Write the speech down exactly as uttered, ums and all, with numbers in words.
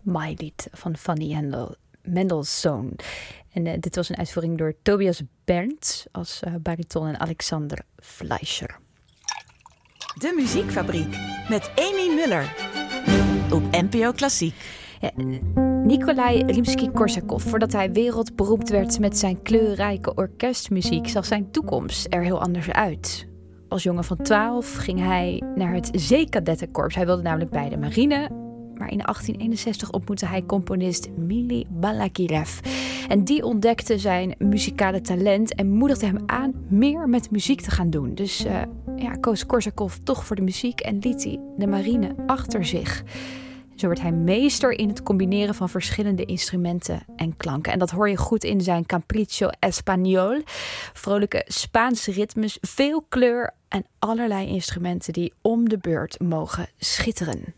Mailied van Fanny Hendel, Mendelssohn. En uh, dit was een uitvoering door Tobias Berndt als uh, bariton en Alexander Fleischer. De Muziekfabriek met Amy Muller op N P O Klassiek. Ja, Nikolai Rimsky-Korsakov, voordat hij wereldberoemd werd met zijn kleurrijke orkestmuziek, zag zijn toekomst er heel anders uit. Als jongen van twaalf ging hij naar het zeekadettenkorps. Hij wilde namelijk bij de marine. Maar in achttien eenenzestig ontmoette hij componist Mili Balakirev. En die ontdekte zijn muzikale talent en moedigde hem aan meer met muziek te gaan doen. Dus uh, ja, koos Korsakov toch voor de muziek en liet hij de marine achter zich. Zo werd hij meester in het combineren van verschillende instrumenten en klanken. En dat hoor je goed in zijn Capriccio Espagnol. Vrolijke Spaanse ritmes, veel kleur en allerlei instrumenten die om de beurt mogen schitteren.